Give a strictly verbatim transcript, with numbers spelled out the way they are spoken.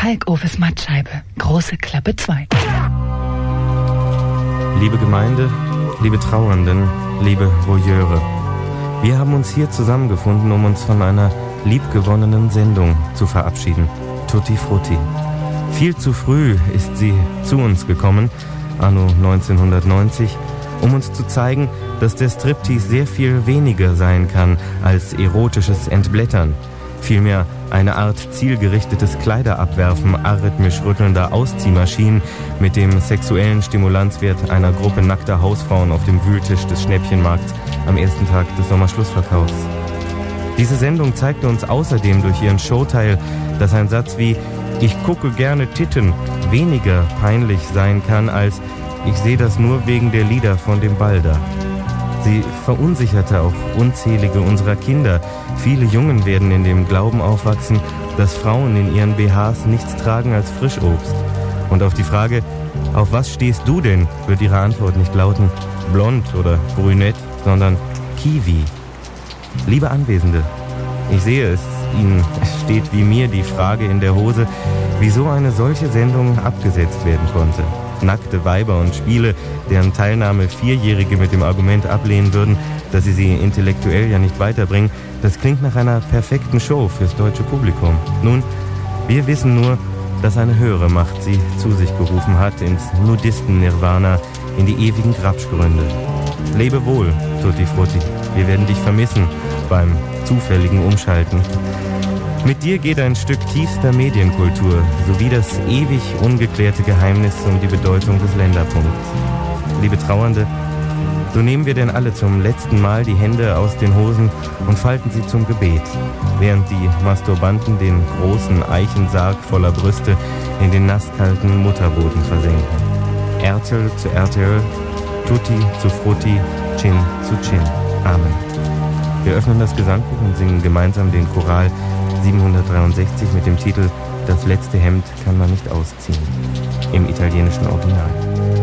Kalkofes Mattscheibe, große Klappe zwei. Liebe Gemeinde, liebe Trauernden, liebe Voyeure, wir haben uns hier zusammengefunden, um uns von einer liebgewonnenen Sendung zu verabschieden. Tutti Frutti. Viel zu früh ist sie zu uns gekommen, anno neunzehnhundertneunzig, um uns zu zeigen, dass der Striptease sehr viel weniger sein kann als erotisches Entblättern. Vielmehr eine Art zielgerichtetes Kleiderabwerfen arrhythmisch rüttelnder Ausziehmaschinen mit dem sexuellen Stimulanzwert einer Gruppe nackter Hausfrauen auf dem Wühltisch des Schnäppchenmarkts am ersten Tag des Sommerschlussverkaufs. Diese Sendung zeigte uns außerdem durch ihren Showteil, dass ein Satz wie »Ich gucke gerne Titten« weniger peinlich sein kann als »Ich sehe das nur wegen der Lieder von dem Balder«. Sie verunsicherte auch unzählige unserer Kinder. Viele Jungen werden in dem Glauben aufwachsen, dass Frauen in ihren B Hs nichts tragen als Frischobst. Und auf die Frage, auf was stehst du denn, wird ihre Antwort nicht lauten blond oder brünett, sondern Kiwi. Liebe Anwesende, ich sehe es, Ihnen steht wie mir die Frage in der Hose, wieso eine solche Sendung abgesetzt werden konnte. Nackte Weiber und Spiele, deren Teilnahme Vierjährige mit dem Argument ablehnen würden, dass sie sie intellektuell ja nicht weiterbringen, das klingt nach einer perfekten Show fürs deutsche Publikum. Nun, wir wissen nur, dass eine höhere Macht sie zu sich gerufen hat ins Nudisten-Nirvana, in die ewigen Grabschgründe. Lebe wohl, Tutti Frutti, wir werden dich vermissen beim zufälligen Umschalten. Mit dir geht ein Stück tiefster Medienkultur sowie das ewig ungeklärte Geheimnis um die Bedeutung des Länderpunkts. Liebe Trauernde, so nehmen wir denn alle zum letzten Mal die Hände aus den Hosen und falten sie zum Gebet, während die Masturbanten den großen Eichensarg voller Brüste in den nasskalten Mutterboden versenken. Ertel zu Ertel, Tutti zu Frutti, Chin zu Chin. Amen. Wir öffnen das Gesangbuch und singen gemeinsam den Choral siebenhundertdreiundsechzig mit dem Titel »Das letzte Hemd kann man nicht ausziehen« im italienischen Original.